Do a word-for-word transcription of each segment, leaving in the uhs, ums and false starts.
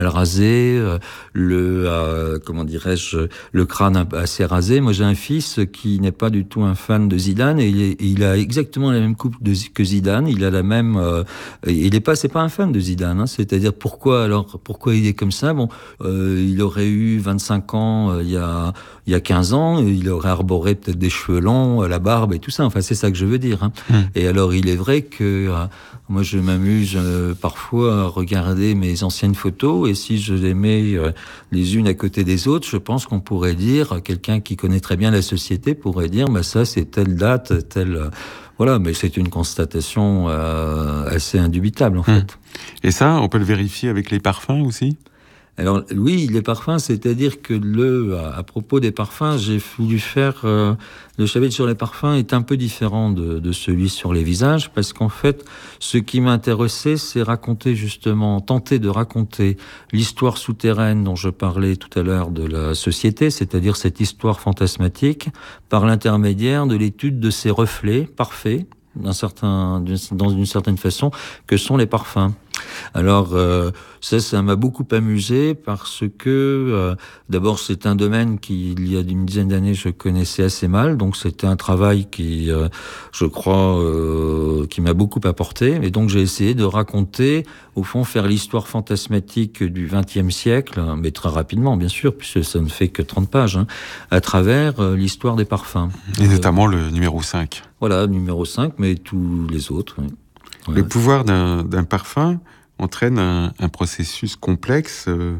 rasé, euh, le euh, comment dirais-je, le crâne assez rasé. Moi, j'ai un fils qui n'est pas du tout un fan de Zidane et il, est, il a exactement la même coupe de, que Zidane. Il a la même. Euh, il est pas, c'est pas un fan de Zidane. Hein, c'est-à-dire pourquoi alors, pourquoi il est comme ça? Bon, euh, il aurait eu vingt-cinq ans euh, il y a il y a quinze ans, il aurait arboré peut-être des cheveux longs, la barbe et tout ça. Enfin, c'est ça que je veux dire. Hein. Mmh. Et alors, il est vrai que euh, moi, je m'amuse euh, parfois à regarder mes anciennes photos. Et si je les mets euh, les unes à côté des autres, je pense qu'on pourrait dire, quelqu'un qui connaît très bien la société pourrait dire, bah ça c'est telle date, telle... Euh, voilà, mais c'est une constatation euh, assez indubitable en mmh. fait. Et ça, on peut le vérifier avec les parfums aussi ? Alors oui, les parfums, c'est-à-dire que le, à propos des parfums, j'ai voulu faire euh, le chapitre sur les parfums est un peu différent de, de celui sur les visages, parce qu'en fait, ce qui m'intéressait, c'est raconter justement, tenter de raconter l'histoire souterraine dont je parlais tout à l'heure de la société, c'est-à-dire cette histoire fantasmatique, par l'intermédiaire de l'étude de ces reflets parfaits, d'un certain, dans une certaine façon, que sont les parfums. Alors euh, ça, ça m'a beaucoup amusé parce que euh, d'abord c'est un domaine qui, il y a une dizaine d'années, je connaissais assez mal, donc c'était un travail qui, euh, je crois, euh, qui m'a beaucoup apporté. Et donc j'ai essayé de raconter, au fond, faire l'histoire fantasmatique du vingtième siècle, mais très rapidement, bien sûr, puisque ça ne fait que trente pages, hein, à travers euh, l'histoire des parfums. Et notamment euh, le numéro cinq. Voilà, numéro cinq, mais tous les autres. Oui. Ouais. Le pouvoir d'un, d'un parfum entraîne un, un processus complexe, euh,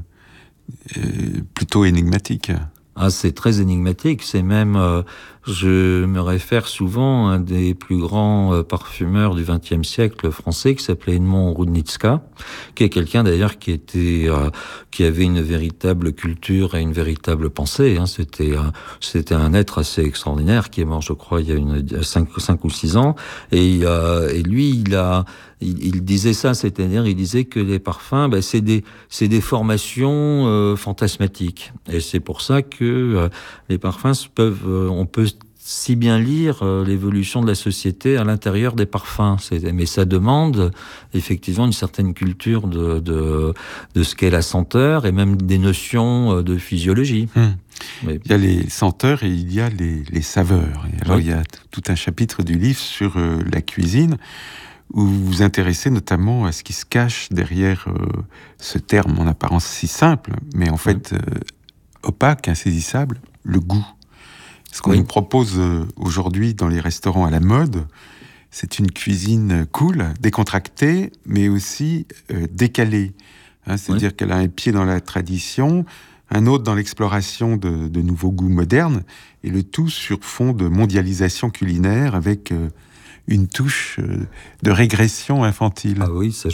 plutôt énigmatique. Ah, c'est très énigmatique. C'est même, euh, je me réfère souvent à un des plus grands euh, parfumeurs du vingtième siècle français qui s'appelait Edmond Rudnicka, qui est quelqu'un d'ailleurs qui était, euh, qui avait une véritable culture et une véritable pensée. Hein. C'était, euh, c'était un être assez extraordinaire qui est mort, je crois, il y a une cinq, cinq ou six ans. Et, euh, et lui, il a Il, il disait ça, c'est-à-dire, il disait que les parfums, ben, c'est des, c'est des formations euh, fantasmatiques. Et c'est pour ça que euh, les parfums peuvent, euh, on peut si bien lire euh, l'évolution de la société à l'intérieur des parfums. C'est, mais ça demande effectivement une certaine culture de, de, de ce qu'est la senteur et même des notions de physiologie. Hum. Mais... Il y a les senteurs et il y a les, les saveurs. Et alors, oui. Il y a tout un chapitre du livre sur euh, la cuisine, où vous vous intéressez notamment à ce qui se cache derrière euh, ce terme en apparence si simple, mais en fait euh, opaque, insaisissable, le goût. Ce qu'on oui. nous propose euh, aujourd'hui dans les restaurants à la mode, c'est une cuisine cool, décontractée, mais aussi euh, décalée. Hein, c'est-à-dire oui. qu'elle a un pied dans la tradition, un autre dans l'exploration de, de nouveaux goûts modernes, et le tout sur fond de mondialisation culinaire avec... Euh, une touche de régression infantile. Ah oui, ça...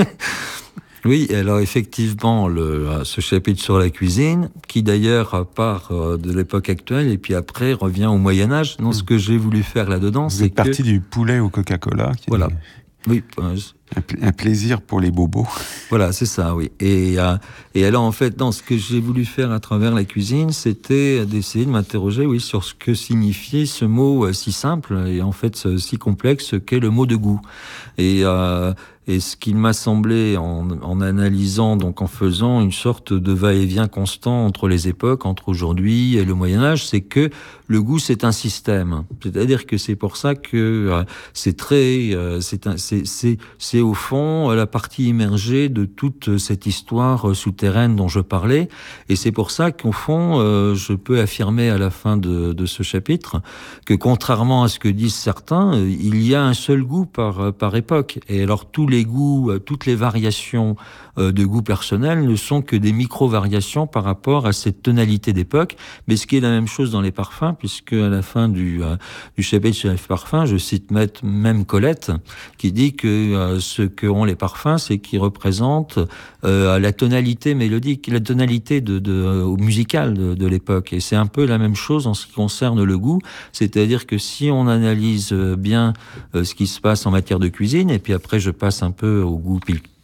Oui, alors effectivement, le, ce chapitre sur la cuisine, qui d'ailleurs part de l'époque actuelle et puis après revient au Moyen-Âge. Non, mmh. ce que j'ai voulu faire là-dedans, Vous c'est êtes parti que... du poulet au Coca-Cola. Qui voilà. Est... Oui. Un, pl- un plaisir pour les bobos. Voilà, c'est ça, oui. Et, euh, et alors, en fait, dans ce que j'ai voulu faire à travers la cuisine, c'était d'essayer de m'interroger, oui, sur ce que signifiait ce mot euh, si simple et en fait si complexe qu'est le mot de goût. Et, euh, et ce qu'il m'a semblé, en, en analysant, donc en faisant une sorte de va-et-vient constant entre les époques, entre aujourd'hui et le Moyen-Âge, c'est que le goût, c'est un système. C'est-à-dire que c'est pour ça que euh, c'est très... Euh, c'est, un, c'est, c'est, c'est au fond la partie immergée de toute cette histoire souterraine dont je parlais. Et c'est pour ça qu'au fond, euh, je peux affirmer à la fin de, de ce chapitre que contrairement à ce que disent certains, il y a un seul goût par, par époque. Et alors tous les goûts, toutes les variations de goût personnel ne sont que des micro-variations par rapport à cette tonalité d'époque. Mais ce qui est la même chose dans les parfums, puisque à la fin du, euh, du chapitre sur les parfums, je cite même Colette, qui dit que euh, ce qu'ont les parfums, c'est qu'ils représentent euh, la tonalité mélodique, la tonalité de, de, euh, musicale de, de l'époque. Et c'est un peu la même chose en ce qui concerne le goût, c'est-à-dire que si on analyse bien euh, ce qui se passe en matière de cuisine, et puis après je passe un peu au goût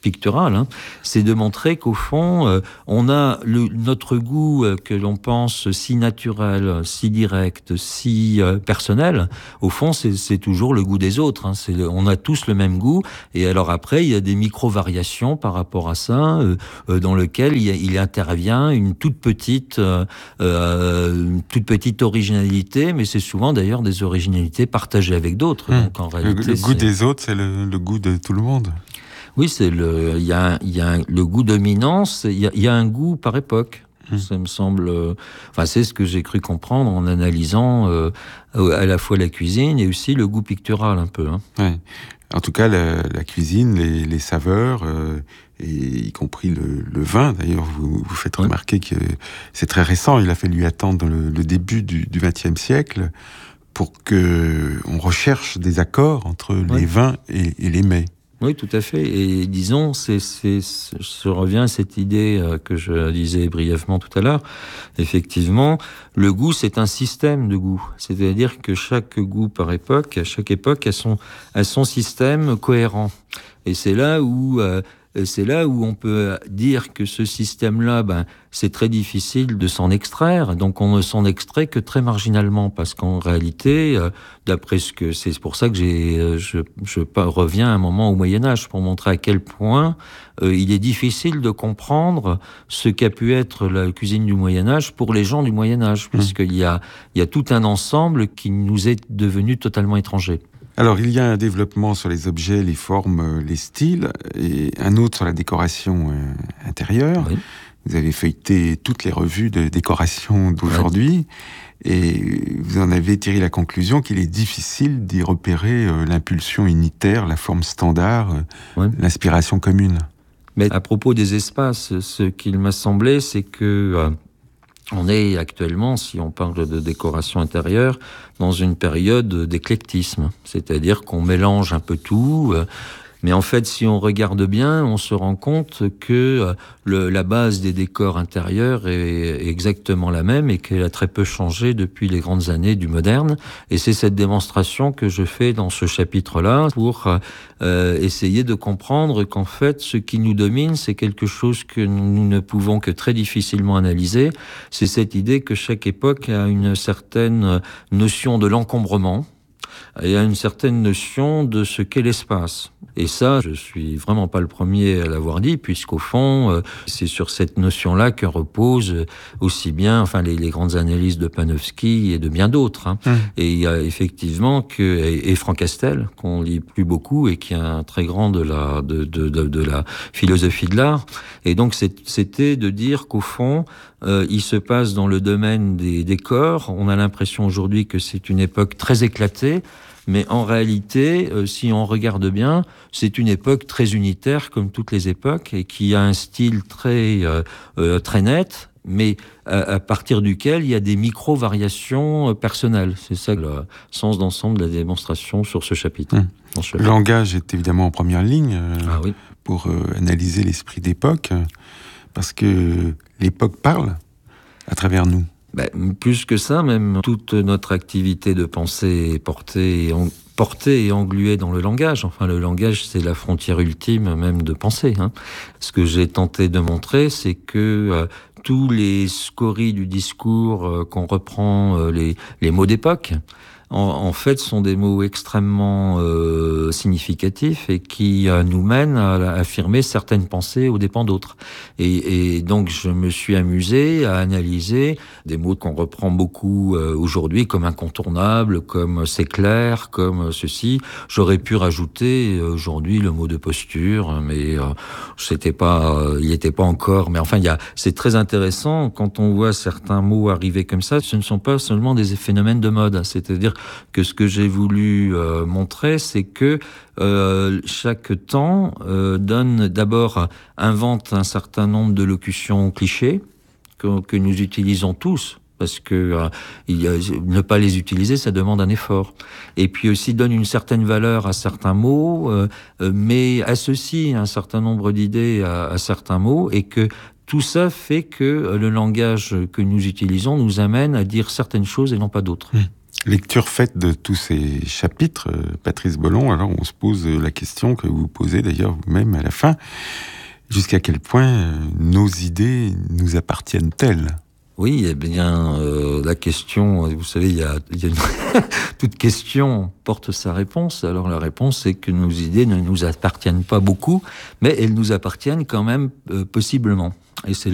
pictural, hein, c'est de montrer qu'au fond, euh, on a le, notre goût euh, que l'on pense si naturel, si direct, si euh, personnel. Au fond, c'est, c'est toujours le goût des autres. Hein, c'est le, on a tous le même goût. Et alors après, il y a des micro-variations par rapport à ça, euh, euh, dans lequel il, y a, il intervient une toute petite, euh, euh, une toute petite originalité, mais c'est souvent d'ailleurs des originalités partagées avec d'autres. Mmh. Donc en réalité, le, le goût des autres, c'est le, le goût de tout le monde. Oui, c'est le, il y a, il y a le goût dominant, il y a, il y a un goût par époque. Mmh. Ça me semble, euh, enfin c'est ce que j'ai cru comprendre en analysant euh, à la fois la cuisine et aussi le goût pictural un peu. Hein. Ouais. En tout cas, la, la cuisine, les, les saveurs, euh, et y compris le, le vin. D'ailleurs, vous, vous faites remarquer que c'est très récent. Il a fallu attendre le, le début du vingtième siècle pour que on recherche des accords entre ouais. les vins et, et les mets. Oui, tout à fait. Et disons, c'est, c'est, je reviens à cette idée que je disais brièvement tout à l'heure. Effectivement, le goût, c'est un système de goût. C'est-à-dire que chaque goût par époque, à chaque époque, a son, a son système cohérent. Et c'est là où, euh, c'est là où on peut dire que ce système-là, ben, c'est très difficile de s'en extraire. Donc, on ne s'en extrait que très marginalement, parce qu'en réalité, euh, d'après ce que c'est pour ça que j'ai, euh, je, je reviens un moment au Moyen Âge pour montrer à quel point euh, il est difficile de comprendre ce qu'a pu être la cuisine du Moyen Âge pour les gens du Moyen Âge, mmh. puisqu'il y a, il y a tout un ensemble qui nous est devenu totalement étranger. Alors, il y a un développement sur les objets, les formes, les styles, et un autre sur la décoration euh, intérieure. Oui. Vous avez feuilleté toutes les revues de décoration d'aujourd'hui, oui. et vous en avez tiré la conclusion qu'il est difficile d'y repérer euh, l'impulsion unitaire, la forme standard, euh, oui. l'inspiration commune. Mais à propos des espaces, ce qu'il m'a semblé, c'est que... Euh, on est actuellement, si on parle de décoration intérieure, dans une période d'éclectisme. C'est-à-dire qu'on mélange un peu tout. Mais en fait, si on regarde bien, on se rend compte que le, la base des décors intérieurs est exactement la même et qu'elle a très peu changé depuis les grandes années du moderne. Et c'est cette démonstration que je fais dans ce chapitre-là pour euh, essayer de comprendre qu'en fait, ce qui nous domine, c'est quelque chose que nous ne pouvons que très difficilement analyser. C'est cette idée que chaque époque a une certaine notion de l'encombrement et a une certaine notion de ce qu'est l'espace. Et ça, je suis vraiment pas le premier à l'avoir dit, puisqu'au fond, euh, c'est sur cette notion-là que repose aussi bien, enfin, les, les grandes analyses de Panofsky et de bien d'autres. Hein. Mmh. Et il y a effectivement que, et, et Franck Castel, qu'on lit plus beaucoup et qui est un très grand de la, de, de, de, de la philosophie de l'art. Et donc, c'est, c'était de dire qu'au fond, euh, il se passe dans le domaine des décors. On a l'impression aujourd'hui que c'est une époque très éclatée. Mais en réalité, euh, si on regarde bien, c'est une époque très unitaire, comme toutes les époques, et qui a un style très euh, euh, très net, mais à, à partir duquel il y a des micro-variations euh, personnelles. C'est ça le sens d'ensemble de la démonstration sur ce chapitre. Mmh. Ce chapitre. Le langage est évidemment en première ligne euh, ah, oui. pour euh, analyser l'esprit d'époque, parce que l'époque parle à travers nous. Ben, plus que ça, même toute notre activité de pensée est portée et, en, portée et engluée dans le langage. Enfin, le langage, c'est la frontière ultime même de pensée. Hein. Ce que j'ai tenté de montrer, c'est que euh, tous les scories du discours, euh, qu'on reprend euh, les, les mots d'époque, en, en fait, sont des mots extrêmement euh, significatifs et qui euh, nous mènent à, à affirmer certaines pensées aux dépens d'autres. Et, et donc, je me suis amusé à analyser des mots qu'on reprend beaucoup euh, aujourd'hui comme incontournables, comme c'est clair, comme ceci. J'aurais pu rajouter euh, aujourd'hui le mot de posture, mais euh, c'était pas, euh, il n'était pas encore. Mais enfin, il y a, c'est très intéressant quand on voit certains mots arriver comme ça. Ce ne sont pas seulement des phénomènes de mode, c'est-à-dire que ce que j'ai voulu euh, montrer, c'est que euh, chaque temps euh, donne d'abord, invente un certain nombre de locutions clichés que, que nous utilisons tous, parce que euh, il y a, ne pas les utiliser, ça demande un effort. Et puis aussi donne une certaine valeur à certains mots, euh, euh, mais associe un certain nombre d'idées à, à certains mots, et que tout ça fait que le langage que nous utilisons nous amène à dire certaines choses et non pas d'autres. Mmh. Lecture faite de tous ces chapitres, Patrice Bollon, alors on se pose la question que vous posez d'ailleurs vous-même à la fin. Jusqu'à quel point nos idées nous appartiennent-elles ? Oui, eh bien, euh, la question, vous savez, il y a, il y a une... toute question porte sa réponse. Alors la réponse, c'est que nos idées ne nous appartiennent pas beaucoup, mais elles nous appartiennent quand même euh, possiblement. Et c'est